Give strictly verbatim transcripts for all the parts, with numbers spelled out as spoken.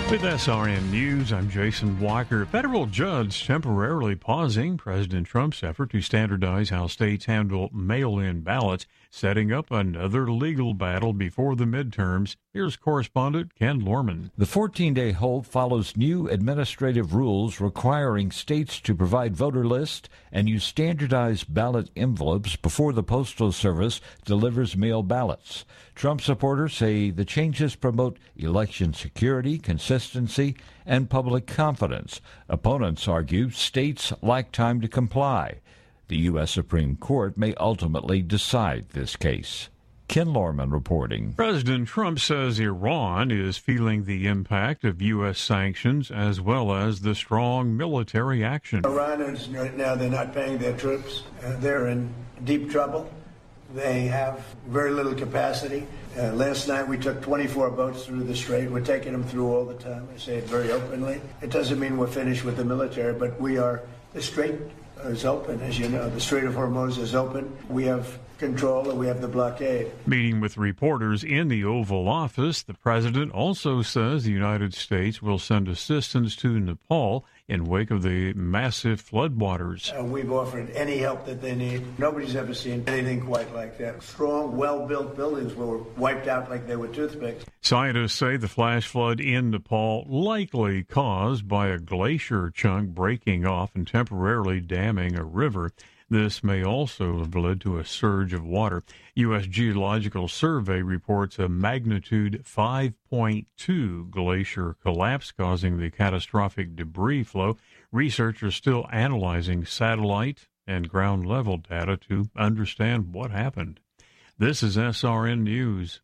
With S R N News, I'm Jason Walker. A federal judge temporarily pausing President Trump's effort to standardize how states handle mail-in ballots, setting up another legal battle before the midterms. Here's correspondent Ken Lorman. The fourteen-day hold follows new administrative rules requiring states to provide voter lists and use standardized ballot envelopes before the Postal Service delivers mail ballots. Trump supporters say the changes promote election security, consistency, and public confidence. Opponents argue states lack time to comply. The U S Supreme Court may ultimately decide this case. Ken Lorman reporting. President Trump says Iran is feeling the impact of U S sanctions as well as the strong military action. Iranians right now, they're not paying their troops. Uh, they're in deep trouble. They have very little capacity. Uh, last night we took twenty-four boats through the strait. We're taking them through all the time. I say it very openly. It doesn't mean we're finished with the military, but we are. The strait is open, as you know. The Strait of Hormuz is open. We have control and we have the blockade. Meeting with reporters in the Oval Office, the president also says the United States will send assistance to Nepal in wake of the massive floodwaters. Uh, we've offered any help that they need. Nobody's ever seen anything quite like that. Strong, well-built buildings were wiped out like they were toothpicks. Scientists say the flash flood in Nepal likely caused by a glacier chunk breaking off and temporarily damming a river. This may also have led to a surge of water. U S Geological Survey reports a magnitude five point two glacier collapse causing the catastrophic debris flow. Researchers still analyzing satellite and ground-level data to understand what happened. This is S R N News.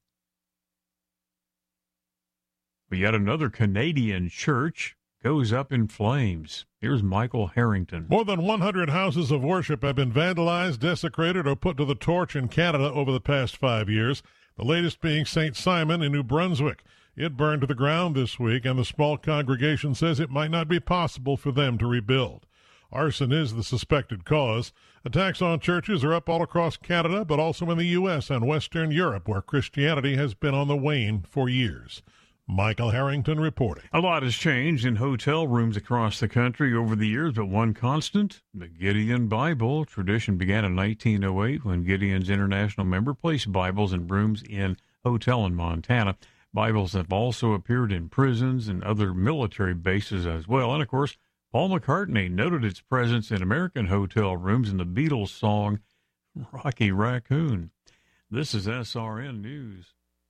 Yet another Canadian church goes up in flames. Here's Michael Harrington. More than one hundred houses of worship have been vandalized, desecrated, or put to the torch in Canada over the past five years, the latest being Saint Simon in New Brunswick. It burned to the ground this week, and the small congregation says it might not be possible for them to rebuild. Arson is the suspected cause. Attacks on churches are up all across Canada, but also in the U S and Western Europe, where Christianity has been on the wane for years. Michael Harrington reporting. A lot has changed in hotel rooms across the country over the years, but one constant, the Gideon Bible. Tradition began in nineteen oh eight when Gideon's International Member placed Bibles in rooms in hotel in Montana. Bibles have also appeared in prisons and other military bases as well. And, of course, Paul McCartney noted its presence in American hotel rooms in the Beatles song Rocky Raccoon. This is S R N News.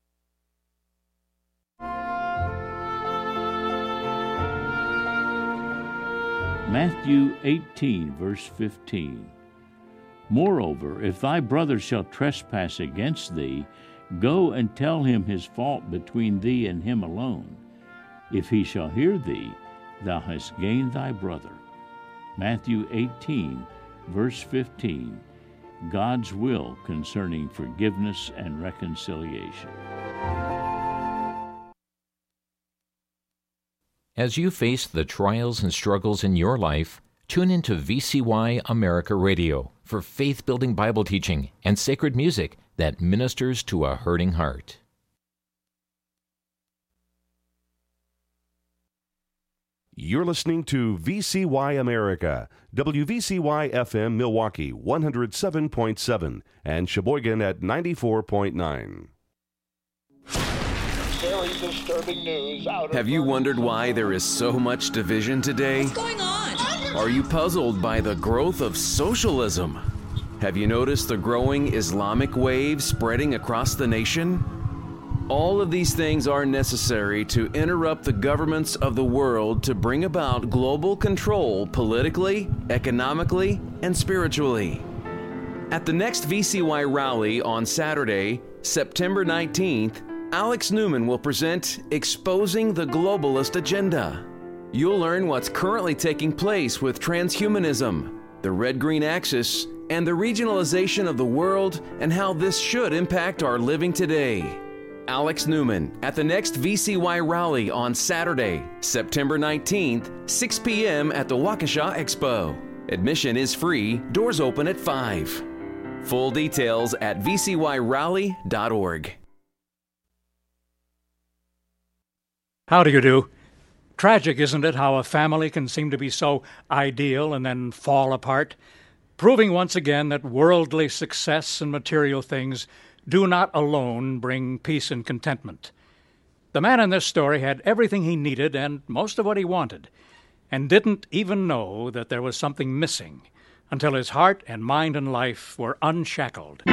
Matthew eighteen, verse fifteen. Moreover, if thy brother shall trespass against thee, go and tell him his fault between thee and him alone. If he shall hear thee, thou hast gained thy brother. Matthew eighteen, verse fifteen. God's will concerning forgiveness and reconciliation. As you face the trials and struggles in your life, tune into V C Y America Radio for faith-building Bible teaching and sacred music that ministers to a hurting heart. You're listening to V C Y America, W V C Y F M Milwaukee one oh seven point seven and Sheboygan at ninety-four point nine. Very disturbing news out of Have you wondered why there is so much division today? What's going on? Are you puzzled by the growth of socialism? Have you noticed the growing Islamic wave spreading across the nation? All of these things are necessary to interrupt the governments of the world to bring about global control politically, economically, and spiritually. At the next V C Y rally on Saturday, September nineteenth, Alex Newman will present Exposing the Globalist Agenda. You'll learn what's currently taking place with transhumanism, the red-green axis, and the regionalization of the world and how this should impact our living today. Alex Newman at the next V C Y rally on Saturday, September nineteenth, six p.m. at the Waukesha Expo. Admission is free, doors open at five. Full details at v c y rally dot org. Howdy you do. Tragic, isn't it, how a family can seem to be so ideal and then fall apart, proving once again that worldly success and material things do not alone bring peace and contentment. The man in this story had everything he needed and most of what he wanted, and didn't even know that there was something missing until his heart and mind and life were unshackled.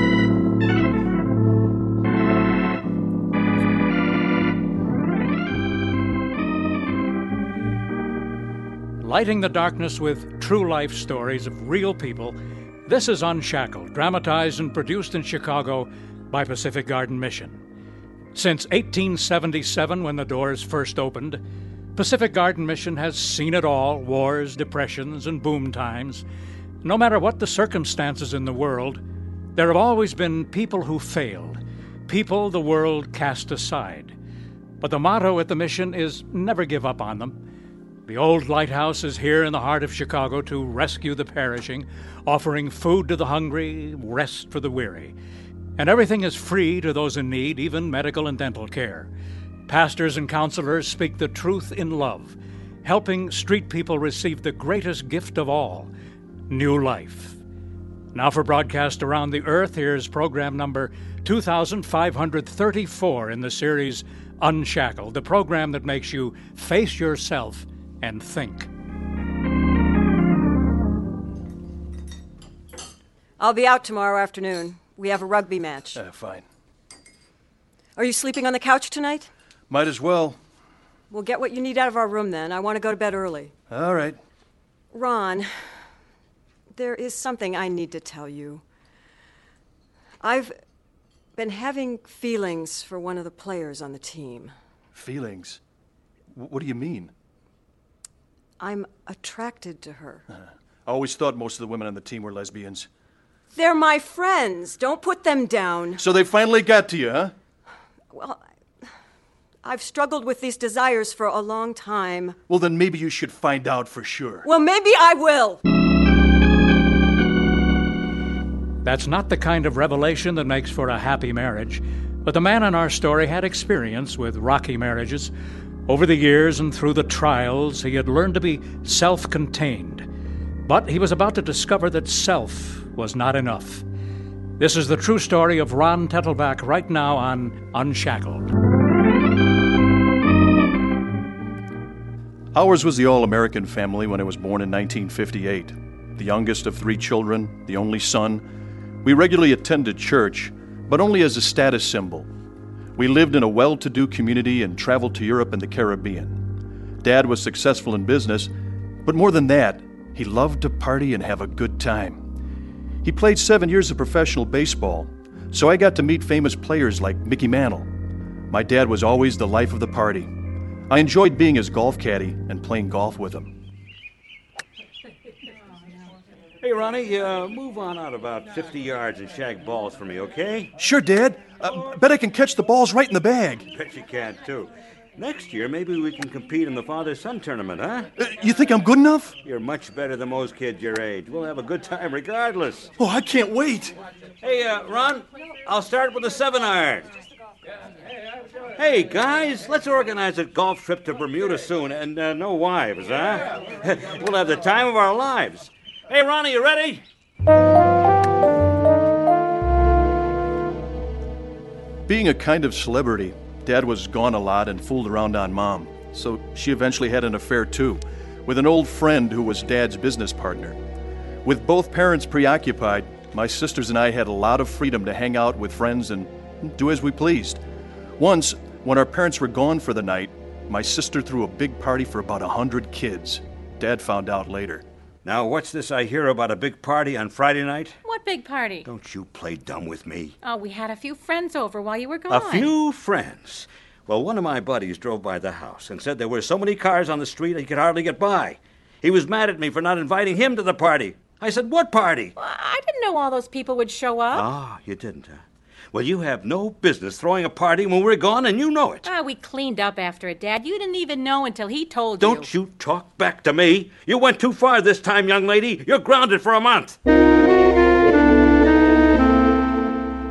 Lighting the darkness with true life stories of real people, this is Unshackled, dramatized and produced in Chicago by Pacific Garden Mission. Since eighteen seventy-seven, when the doors first opened, Pacific Garden Mission has seen it all: wars, depressions, and boom times. No matter what the circumstances in the world, there have always been people who failed, people the world cast aside. But the motto at the mission is never give up on them. The old lighthouse is here in the heart of Chicago to rescue the perishing, offering food to the hungry, rest for the weary. And everything is free to those in need, even medical and dental care. Pastors and counselors speak the truth in love, helping street people receive the greatest gift of all, new life. Now for broadcast around the earth, here's program number two thousand five hundred thirty-four in the series Unshackled, the program that makes you face yourself and think. I'll be out tomorrow afternoon. We have a rugby match. Uh, fine. Are you sleeping on the couch tonight? Might as well. Well, get what you need out of our room then. I want to go to bed early. All right. Ron, there is something I need to tell you. I've been having feelings for one of the players on the team. Feelings? W- what do you mean? I'm attracted to her. Uh, I always thought most of the women on the team were lesbians. They're my friends. Don't put them down. So they finally got to you, huh? Well, I've struggled with these desires for a long time. Well, then maybe you should find out for sure. Well, maybe I will. That's not the kind of revelation that makes for a happy marriage, but the man in our story had experience with rocky marriages. Over the years and through the trials, he had learned to be self-contained. But he was about to discover that self was not enough. This is the true story of Ron Tettelbach right now on Unshackled. Ours was the all-American family when I was born in nineteen fifty-eight. The youngest of three children, the only son. We regularly attended church, but only as a status symbol. We lived in a well-to-do community and traveled to Europe and the Caribbean. Dad was successful in business, but more than that, he loved to party and have a good time. He played seven years of professional baseball, so I got to meet famous players like Mickey Mantle. My dad was always the life of the party. I enjoyed being his golf caddy and playing golf with him. Hey, Ronnie, uh, move on out about fifty yards and shag balls for me, okay? Sure, Dad. Uh, bet I can catch the balls right in the bag. Bet you can, too. Next year, maybe we can compete in the father-son tournament, huh? Uh, you think I'm good enough? You're much better than most kids your age. We'll have a good time regardless. Oh, I can't wait. Hey, uh, Ron, I'll start with a seven-iron. Hey, guys, let's organize a golf trip to Bermuda soon, and uh, no wives, huh? We'll have the time of our lives. Hey, Ronnie, you ready? Being a kind of celebrity, Dad was gone a lot and fooled around on Mom, so she eventually had an affair too, with an old friend who was Dad's business partner. With both parents preoccupied, my sisters and I had a lot of freedom to hang out with friends and do as we pleased. Once, when our parents were gone for the night, my sister threw a big party for about a hundred kids. Dad found out later. Now, what's this I hear about a big party on Friday night? What big party? Don't you play dumb with me. Oh, we had a few friends over while you were gone. A few friends? Well, one of my buddies drove by the house and said there were so many cars on the street he could hardly get by. He was mad at me for not inviting him to the party. I said, what party? Well, I didn't know all those people would show up. Ah, you didn't, huh? Well, you have no business throwing a party when we're gone, and you know it. Ah, we cleaned up after it, Dad. You didn't even know until he told you. Don't you talk back to me. You went too far this time, young lady. You're grounded for a month.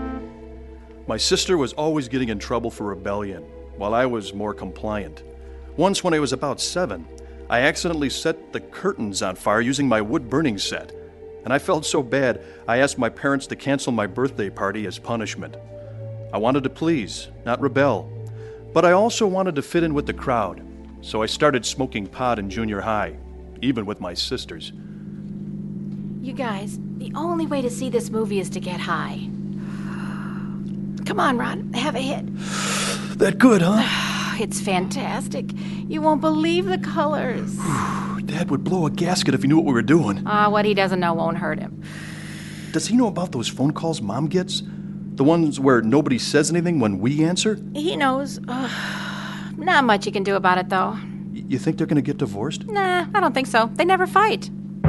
My sister was always getting in trouble for rebellion, while I was more compliant. Once when I was about seven, I accidentally set the curtains on fire using my wood burning set. And I felt so bad, I asked my parents to cancel my birthday party as punishment. I wanted to please, not rebel. But I also wanted to fit in with the crowd. So I started smoking pot in junior high, even with my sisters. You guys, the only way to see this movie is to get high. Come on, Ron, have a hit. That good, huh? It's fantastic. You won't believe the colors. Dad would blow a gasket if he knew what we were doing. Ah, uh, what he doesn't know won't hurt him. Does he know about those phone calls Mom gets? The ones where nobody says anything when we answer? He knows. Uh, not much you can do about it, though. Y- you think they're going to get divorced? Nah, I don't think so. They never fight.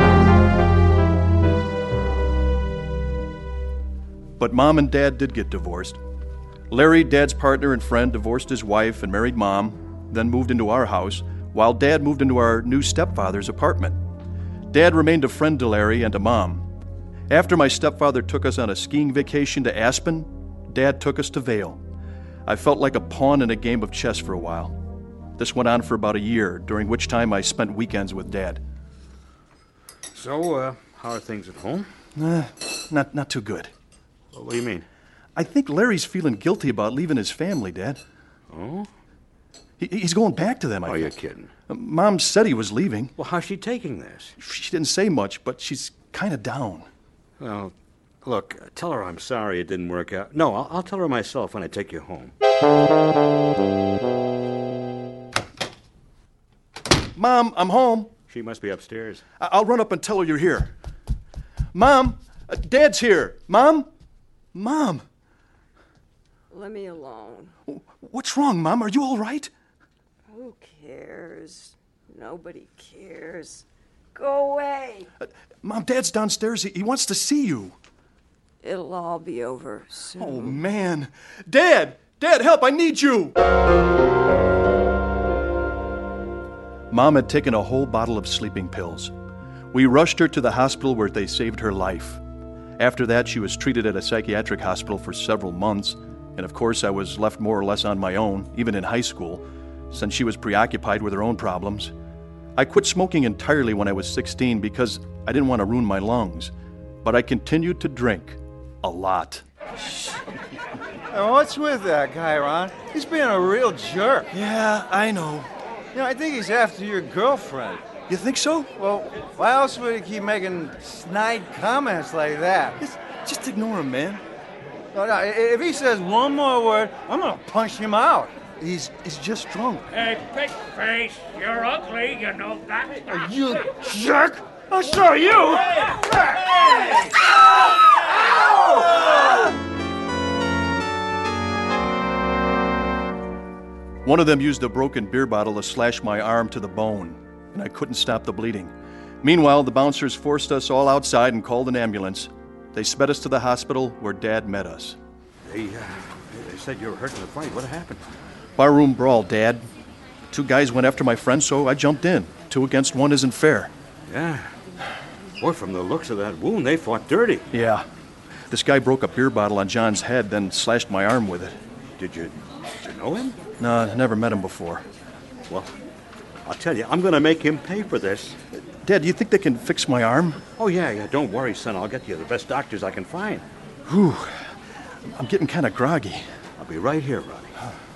But Mom and Dad did get divorced. Larry, Dad's partner and friend, divorced his wife and married Mom, then moved into our house, while Dad moved into our new stepfather's apartment. Dad remained a friend to Larry and to Mom. After my stepfather took us on a skiing vacation to Aspen, Dad took us to Vail. I felt like a pawn in a game of chess for a while. This went on for about a year, during which time I spent weekends with Dad. So, uh, how are things at home? Uh, not, not too good. What do you mean? I think Larry's feeling guilty about leaving his family, Dad. Oh? He, he's going back to them, I Are think. you kidding? Mom said he was leaving. Well, how's she taking this? She didn't say much, but she's kind of down. Well, look, tell her I'm sorry it didn't work out. No, I'll, I'll tell her myself when I take you home. Mom, I'm home. She must be upstairs. I- I'll run up and tell her you're here. Mom, uh, Dad's here. Mom? Mom. Let me alone. What's wrong, Mom? Are you all right? Who cares? Nobody cares. Go away. Uh, Mom, Dad's downstairs. He, he wants to see you. It'll all be over soon. Oh, man. Dad! Dad, help! I need you! Mom had taken a whole bottle of sleeping pills. We rushed her to the hospital where they saved her life. After that, she was treated at a psychiatric hospital for several months, and of course I was left more or less on my own, even in high school, since she was preoccupied with her own problems. I quit smoking entirely when I was sixteen because I didn't want to ruin my lungs, but I continued to drink a lot. Now, what's with that guy, Ron? He's being a real jerk. Yeah, I know. You know, I think he's after your girlfriend. You think so? Well, why else would he keep making snide comments like that? Just, just ignore him, man. No, no, if he says one more word, I'm gonna punch him out. He's he's just drunk. Hey, pig face, you're ugly, you know that. Are you jerk? I'll show you. Hey! One of them used a broken beer bottle to slash my arm to the bone, and I couldn't stop the bleeding. Meanwhile, the bouncers forced us all outside and called an ambulance. They sped us to the hospital where Dad met us. They, uh, they said you were hurt in the fight. What happened? Barroom brawl, Dad. Two guys went after my friend, so I jumped in. Two against one isn't fair. Yeah. Boy, from the looks of that wound, they fought dirty. Yeah. This guy broke a beer bottle on John's head, then slashed my arm with it. Did you, did you know him? No, I never met him before. Well, I'll tell you, I'm going to make him pay for this. Dad, do you think they can fix my arm? Oh, yeah, yeah. Don't worry, son. I'll get you the best doctors I can find. Whew. I'm getting kind of groggy. I'll be right here, Ronnie.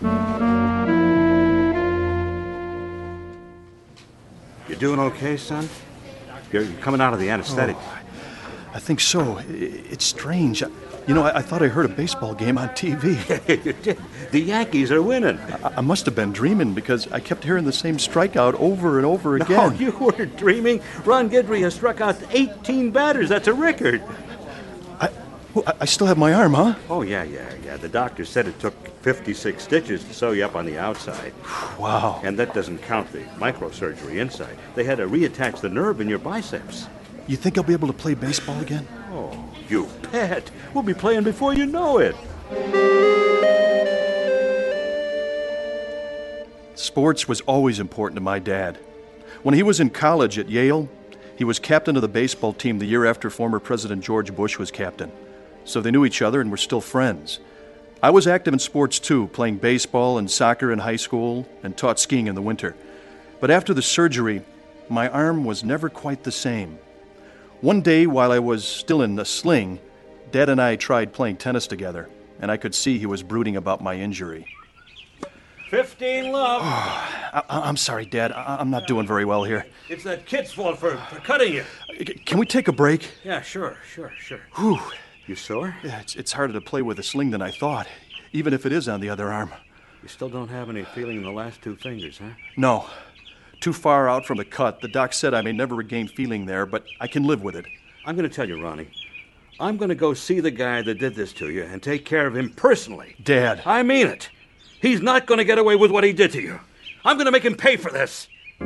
You doing okay, son? You're coming out of the anesthetic. Oh, I think so. It's strange. You know, I, I thought I heard a baseball game on T V. You did. The Yankees are winning. I, I must have been dreaming because I kept hearing the same strikeout over and over again. No, you weren't dreaming. Ron Guidry has struck out eighteen batters. That's a record. I, well, I still have my arm, huh? Oh, yeah, yeah, yeah. The doctor said it took fifty-six stitches to sew you up on the outside. Wow. And that doesn't count the microsurgery inside. They had to reattach the nerve in your biceps. You think I'll be able to play baseball again? Oh, you bet. We'll be playing before you know it. Sports was always important to my dad. When he was in college at Yale, he was captain of the baseball team the year after former President George Bush was captain. So they knew each other and were still friends. I was active in sports too, playing baseball and soccer in high school and taught skiing in the winter. But after the surgery, my arm was never quite the same. One day while I was still in a sling, Dad and I tried playing tennis together, and I could see he was brooding about my injury. Fifteen love. I- I'm sorry, Dad. I- I'm not doing very well here. It's that kid's fault for, for cutting you. Can we take a break? Yeah, sure, sure, sure. Whew. You sore? Yeah, it's, it's harder to play with a sling than I thought, even if it is on the other arm. You still don't have any feeling in the last two fingers, huh? No. Too far out from the cut. The doc said I may never regain feeling there, but I can live with it. I'm going to tell you, Ronnie. I'm going to go see the guy that did this to you and take care of him personally. Dad. I mean it. He's not going to get away with what he did to you. I'm going to make him pay for this.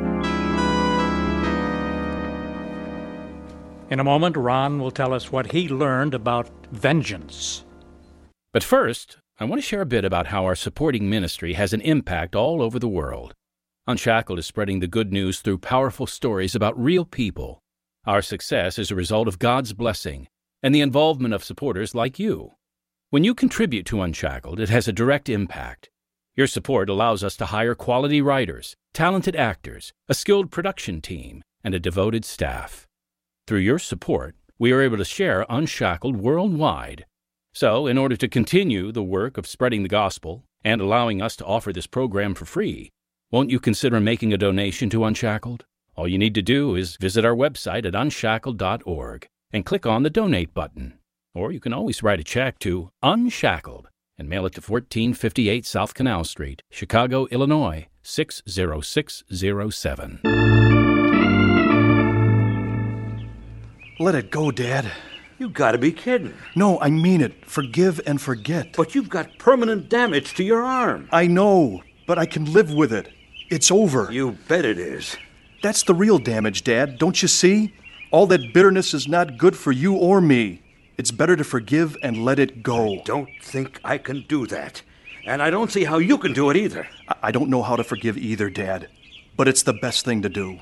In a moment, Ron will tell us what he learned about vengeance. But first, I want to share a bit about how our supporting ministry has an impact all over the world. Unshackled is spreading the good news through powerful stories about real people. Our success is a result of God's blessing and the involvement of supporters like you. When you contribute to Unshackled, it has a direct impact. Your support allows us to hire quality writers, talented actors, a skilled production team, and a devoted staff. Through your support, we are able to share Unshackled worldwide. So, in order to continue the work of spreading the gospel and allowing us to offer this program for free, won't you consider making a donation to Unshackled? All you need to do is visit our website at unshackled dot org and click on the Donate button. Or you can always write a check to Unshackled and mail it to fourteen fifty-eight South Canal Street, Chicago, Illinois, six zero six zero seven. Let it go, Dad. You gotta be kidding. No, I mean it. Forgive and forget. But you've got permanent damage to your arm. I know, but I can live with it. It's over. You bet it is. That's the real damage, Dad. Don't you see? All that bitterness is not good for you or me. It's better to forgive and let it go. I don't think I can do that. And I don't see how you can do it either. I, I don't know how to forgive either, Dad. But it's the best thing to do.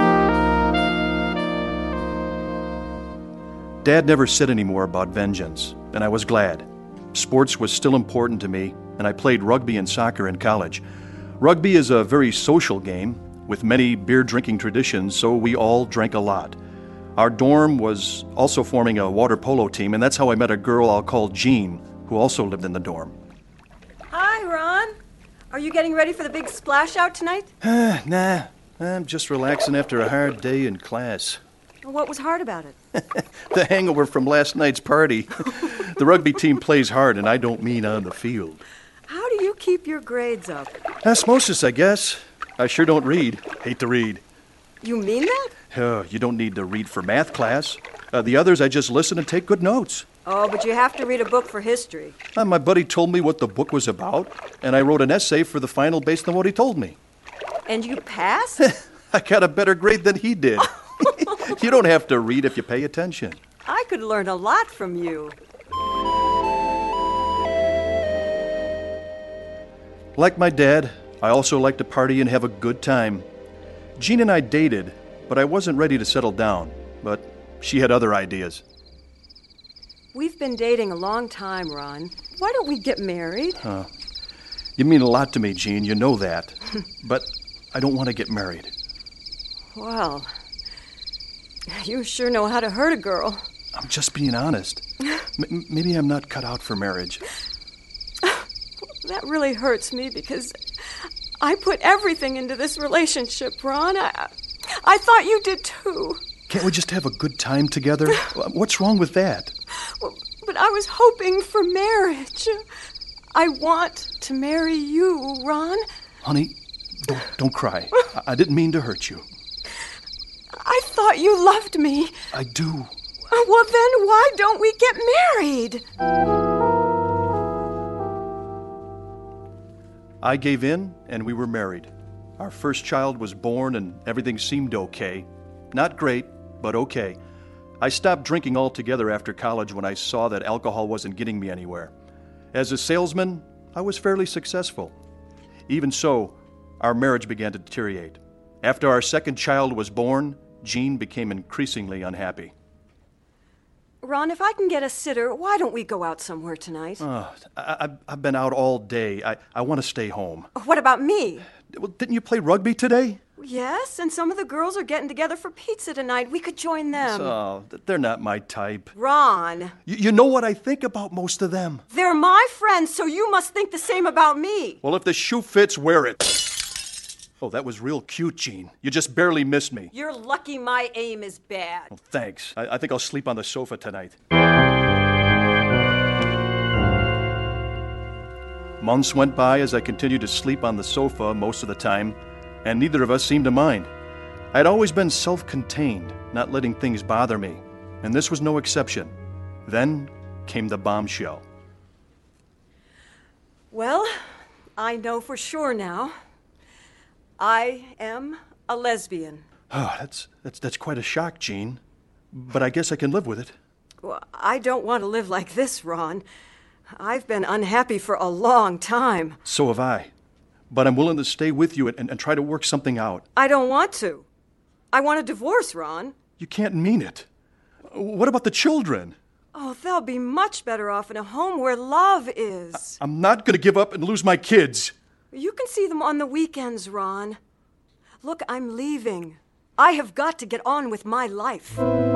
Dad never said any more about vengeance, and I was glad. Sports was still important to me, and I played rugby and soccer in college. Rugby is a very social game, with many beer-drinking traditions, so we all drank a lot. Our dorm was also forming a water polo team, and that's how I met a girl I'll call Jean, who also lived in the dorm. Hi, Ron. Are you getting ready for the big splash out tonight? Nah, I'm just relaxing after a hard day in class. What was hard about it? The hangover from last night's party. The rugby team plays hard, and I don't mean on the field. How do you keep your grades up? Osmosis, I guess. I sure don't read. Hate to read. You mean that? Oh, you don't need to read for math class. Uh, the others, I just listen and take good notes. Oh, but you have to read a book for history. Uh, my buddy told me what the book was about, and I wrote an essay for the final based on what he told me. And you passed? I got a better grade than he did. You don't have to read if you pay attention. I could learn a lot from you. Like my dad, I also like to party and have a good time. Jean and I dated, but I wasn't ready to settle down. But she had other ideas. We've been dating a long time, Ron. Why don't we get married? Huh. You mean a lot to me, Jean. You know that. But I don't want to get married. Well, you sure know how to hurt a girl. I'm just being honest. M- maybe I'm not cut out for marriage. That really hurts me because I put everything into this relationship, Ron. I, I thought you did too. Can't we just have a good time together? What's wrong with that? Well, but I was hoping for marriage. I want to marry you, Ron. Honey, don't, don't cry. I, I didn't mean to hurt you. I thought you loved me. I do. Well, then why don't we get married? I gave in, and we were married. Our first child was born, and everything seemed okay. Not great, but okay. I stopped drinking altogether after college when I saw that alcohol wasn't getting me anywhere. As a salesman, I was fairly successful. Even so, our marriage began to deteriorate. After our second child was born, Jean became increasingly unhappy. Ron, if I can get a sitter, why don't we go out somewhere tonight? Uh, I, I, I've been out all day. I, I want to stay home. What about me? Well, didn't you play rugby today? Yes, and some of the girls are getting together for pizza tonight. We could join them. Oh, they're not my type. Ron. You, you know what I think about most of them. They're my friends, so you must think the same about me. Well, if the shoe fits, wear it. Oh, that was real cute, Jean. You just barely missed me. You're lucky my aim is bad. Oh, thanks. I, I think I'll sleep on the sofa tonight. Months went by as I continued to sleep on the sofa most of the time, and neither of us seemed to mind. I had always been self-contained, not letting things bother me, and this was no exception. Then came the bombshell. Well, I know for sure now. I am a lesbian. Oh, that's, that's, that's quite a shock, Jean. But I guess I can live with it. Well, I don't want to live like this, Ron. I've been unhappy for a long time. So have I. But I'm willing to stay with you and, and, and try to work something out. I don't want to. I want a divorce, Ron. You can't mean it. What about the children? Oh, they'll be much better off in a home where love is. I, I'm not going to give up and lose my kids. You can see them on the weekends, Ron. Look, I'm leaving. I have got to get on with my life.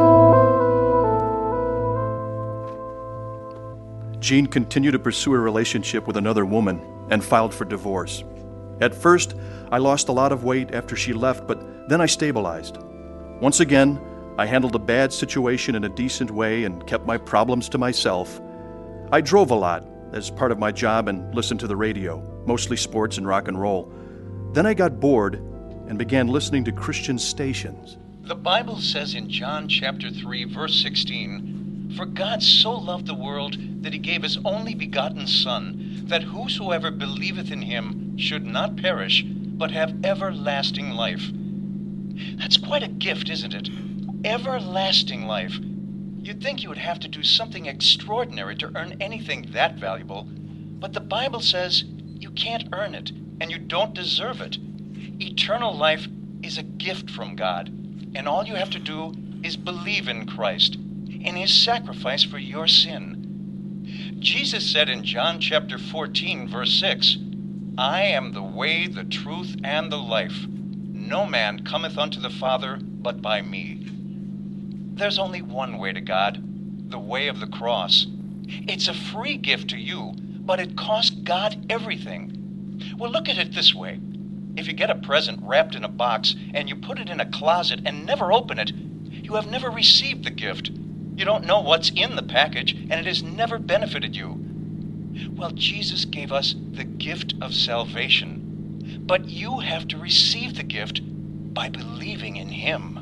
Jean continued to pursue a relationship with another woman and filed for divorce. At first, I lost a lot of weight after she left, but then I stabilized. Once again, I handled a bad situation in a decent way and kept my problems to myself. I drove a lot as part of my job and listened to the radio, mostly sports and rock and roll. Then I got bored and began listening to Christian stations. The Bible says in John chapter three, verse sixteen, "For God so loved the world that he gave his only begotten Son, that whosoever believeth in him should not perish, but have everlasting life." That's quite a gift, isn't it? Everlasting life. You'd think you would have to do something extraordinary to earn anything that valuable, but the Bible says you can't earn it, and you don't deserve it. Eternal life is a gift from God, and all you have to do is believe in Christ, in his sacrifice for your sin. Jesus said in John chapter fourteen, verse six, "I am the way, the truth, and the life. No man cometh unto the Father but by me." There's only one way to God, the way of the cross. It's a free gift to you, but it cost God everything. Well, look at it this way. If you get a present wrapped in a box and you put it in a closet and never open it, you have never received the gift. You don't know what's in the package, and it has never benefited you. Well, Jesus gave us the gift of salvation, but you have to receive the gift by believing in him.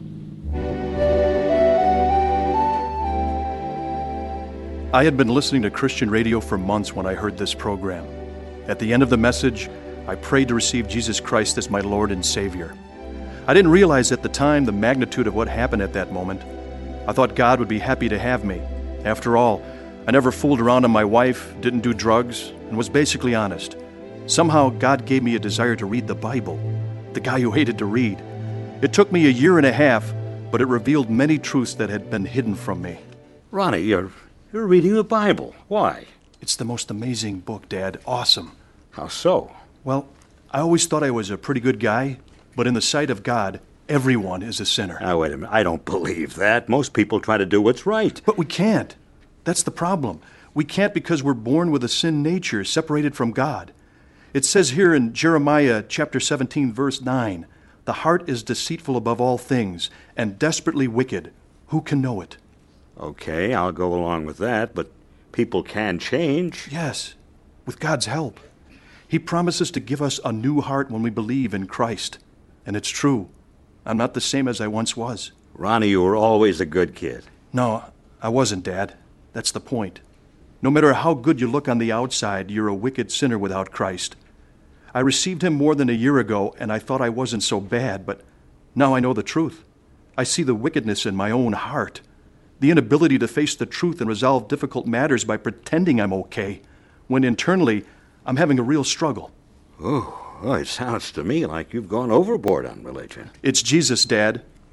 I had been listening to Christian radio for months when I heard this program. At the end of the message, I prayed to receive Jesus Christ as my Lord and Savior. I didn't realize at the time the magnitude of what happened at that moment. I thought God would be happy to have me. After all, I never fooled around on my wife, didn't do drugs, and was basically honest. Somehow, God gave me a desire to read the Bible, the guy who hated to read. It took me a year and a half, but it revealed many truths that had been hidden from me. Ronnie, you're, you're reading the Bible. Why? It's the most amazing book, Dad. Awesome. How so? Well, I always thought I was a pretty good guy, but in the sight of God, everyone is a sinner. Now, wait a minute. I don't believe that. Most people try to do what's right. But we can't. That's the problem. We can't because we're born with a sin nature, separated from God. It says here in Jeremiah chapter seventeen, verse nine, "The heart is deceitful above all things, and desperately wicked. Who can know it?" Okay, I'll go along with that, but people can change. Yes, with God's help. He promises to give us a new heart when we believe in Christ. And it's true. I'm not the same as I once was. Ronnie, you were always a good kid. No, I wasn't, Dad. That's the point. No matter how good you look on the outside, you're a wicked sinner without Christ. I received him more than a year ago, and I thought I wasn't so bad, but now I know the truth. I see the wickedness in my own heart, the inability to face the truth and resolve difficult matters by pretending I'm okay, when internally I'm having a real struggle. Oh, oh, it sounds to me like you've gone overboard on religion. It's Jesus, Dad.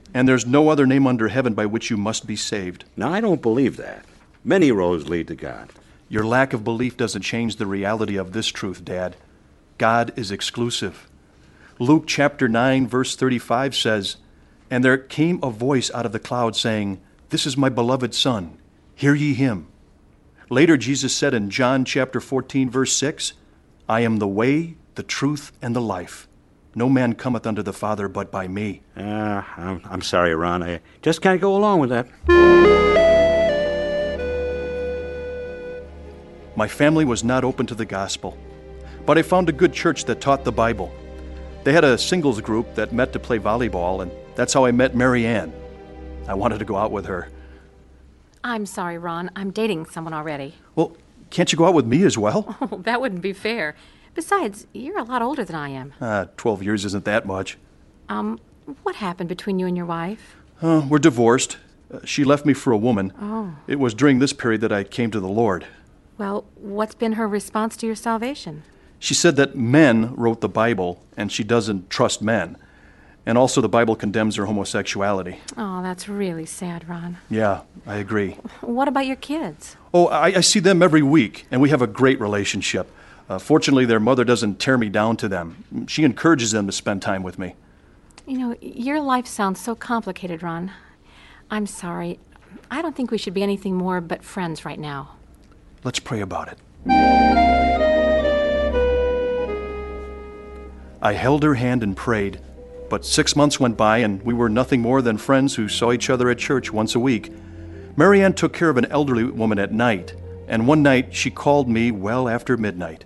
And there's no other name under heaven by which you must be saved. Now, I don't believe that. Many roads lead to God. Your lack of belief doesn't change the reality of this truth, Dad. God is exclusive. Luke chapter nine, verse thirty-five says, "And there came a voice out of the cloud saying, 'This is my beloved Son, hear ye him.'" Later, Jesus said in John chapter fourteen, verse six, "I am the way, the truth, and the life. No man cometh unto the Father but by me." Uh, I'm, I'm sorry, Ron. I just can't go along with that. My family was not open to the gospel, but I found a good church that taught the Bible. They had a singles group that met to play volleyball, and that's how I met Mary Ann. I wanted to go out with her. I'm sorry, Ron. I'm dating someone already. Well, can't you go out with me as well? Oh, that wouldn't be fair. Besides, you're a lot older than I am. Uh, twelve years isn't that much. Um, what happened between you and your wife? Uh, we're divorced. Uh, she left me for a woman. Oh. It was during this period that I came to the Lord. Well, what's been her response to your salvation? She said that men wrote the Bible, and she doesn't trust men. And also the Bible condemns her homosexuality. Oh, that's really sad, Ron. Yeah, I agree. What about your kids? Oh, I, I see them every week, and we have a great relationship. Uh, fortunately, their mother doesn't tear me down to them. She encourages them to spend time with me. You know, your life sounds so complicated, Ron. I'm sorry. I don't think we should be anything more but friends right now. Let's pray about it. I held her hand and prayed, but six months went by and we were nothing more than friends who saw each other at church once a week. Mary Ann took care of an elderly woman at night, and one night she called me well after midnight.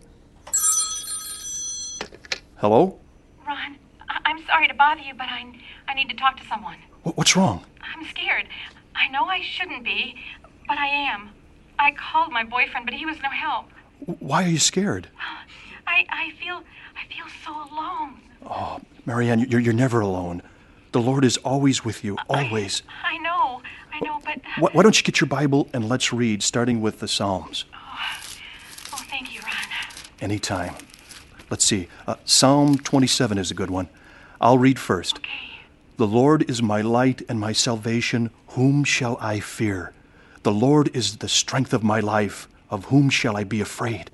Hello? Ron, I- I'm sorry to bother you, but I, I need to talk to someone. W- what's wrong? I'm scared. I know I shouldn't be, but I am. I called my boyfriend, but he was no help. Why are you scared? I, I feel I feel so alone. Oh, Mary Ann, you're, you're never alone. The Lord is always with you, always. I, I know, I know, but... Why, why don't you get your Bible and let's read, starting with the Psalms. Oh, oh thank you, Ron. Anytime. Let's see. Uh, Psalm twenty-seven is a good one. I'll read first. Okay. The Lord is my light and my salvation. Whom shall I fear? The Lord is the strength of my life. Of whom shall I be afraid?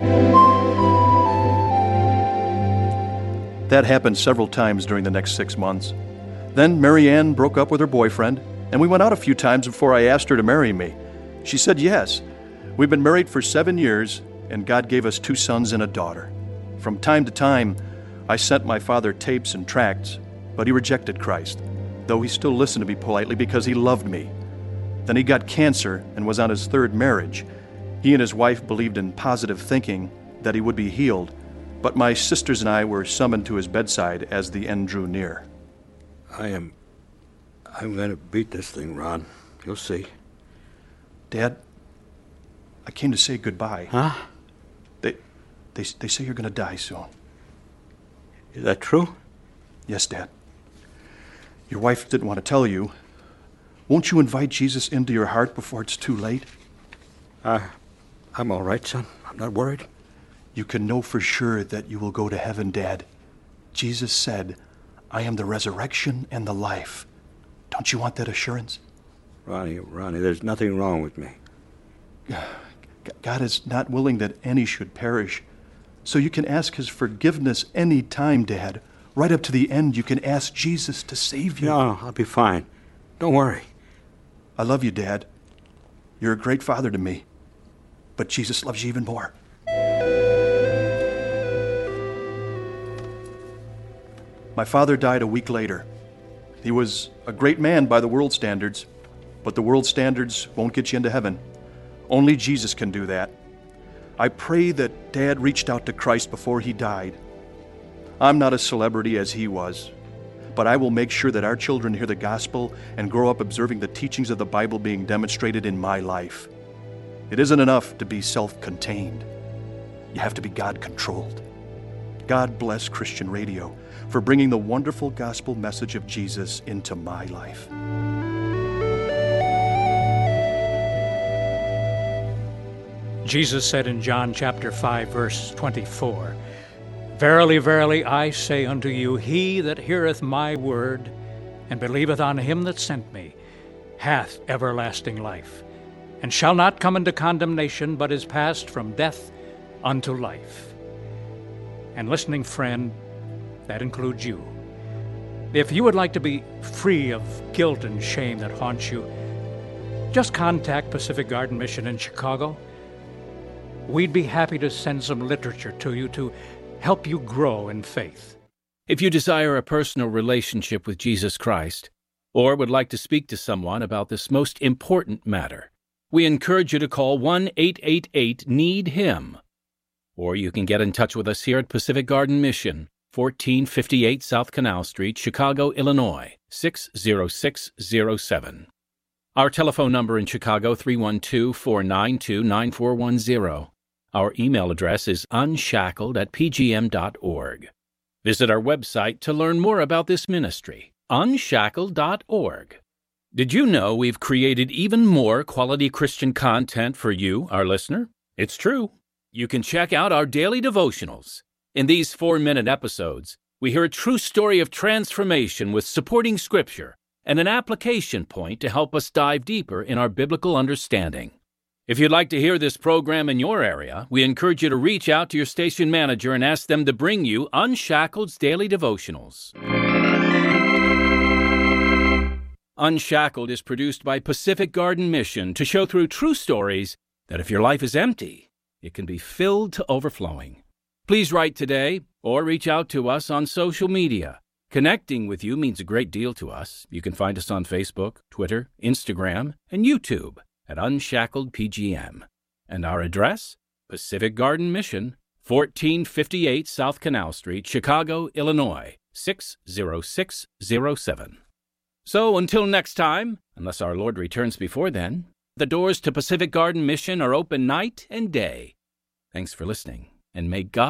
That happened several times during the next six months. Then Mary Ann broke up with her boyfriend, and we went out a few times before I asked her to marry me. She said yes. We've been married for seven years, and God gave us two sons and a daughter. From time to time, I sent my father tapes and tracts, but he rejected Christ, though he still listened to me politely because he loved me. Then he got cancer and was on his third marriage. He and his wife believed in positive thinking, that he would be healed, but my sisters and I were summoned to his bedside as the end drew near. I am... I'm going to beat this thing, Ron. You'll see. Dad, I came to say goodbye. Huh? They, they, they say you're going to die soon. Is that true? Yes, Dad. Your wife didn't want to tell you. Won't you invite Jesus into your heart before it's too late? Uh, I'm all right, son. I'm not worried. You can know for sure that you will go to heaven, Dad. Jesus said, I am the resurrection and the life. Don't you want that assurance? Ronnie, Ronnie, there's nothing wrong with me. God is not willing that any should perish. So you can ask his forgiveness any time, Dad. Right up to the end, you can ask Jesus to save you. No, I'll be fine. Don't worry. I love you, Dad. You're a great father to me. But Jesus loves you even more. My father died a week later. He was a great man by the world standards, but the world standards won't get you into heaven. Only Jesus can do that. I pray that Dad reached out to Christ before he died. I'm not a celebrity as he was, but I will make sure that our children hear the gospel and grow up observing the teachings of the Bible being demonstrated in my life. It isn't enough to be self-contained. You have to be God-controlled. God bless Christian Radio for bringing the wonderful gospel message of Jesus into my life. Jesus said in John chapter five, verse twenty-four, Verily, verily, I say unto you, he that heareth my word and believeth on him that sent me hath everlasting life, and shall not come into condemnation, but is passed from death unto life. And listening friend, that includes you. If you would like to be free of guilt and shame that haunts you, just contact Pacific Garden Mission in Chicago. We'd be happy to send some literature to you to help you grow in faith. If you desire a personal relationship with Jesus Christ, or would like to speak to someone about this most important matter, we encourage you to call one eight eight eight need him. Or you can get in touch with us here at Pacific Garden Mission, fourteen fifty-eight South Canal Street, Chicago, Illinois, six zero six zero seven. Our telephone number in Chicago, three one two, four nine two, nine four one zero. Our email address is unshackled at p g m dot org. Visit our website to learn more about this ministry, unshackled dot org. Did you know we've created even more quality Christian content for you, our listener? It's true. You can check out our daily devotionals. In these four-minute episodes, we hear a true story of transformation with supporting scripture and an application point to help us dive deeper in our biblical understanding. If you'd like to hear this program in your area, we encourage you to reach out to your station manager and ask them to bring you Unshackled's Daily Devotionals. Unshackled is produced by Pacific Garden Mission to show through true stories that if your life is empty, it can be filled to overflowing. Please write today or reach out to us on social media. Connecting with you means a great deal to us. You can find us on Facebook, Twitter, Instagram, and YouTube at Unshackled P G M. And our address? Pacific Garden Mission, fourteen fifty-eight South Canal Street, Chicago, Illinois, six zero six zero seven. So until next time, unless our Lord returns before then, the doors to Pacific Garden Mission are open night and day. Thanks for listening, and may God